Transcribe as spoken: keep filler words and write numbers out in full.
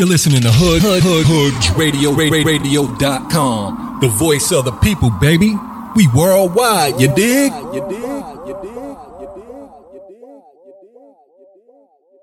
You're listening to Hood, Hood, Hood, Hood Radio, Radio dot com. The voice of the people, baby. We worldwide, you dig? You dig? You dig? You dig? You dig?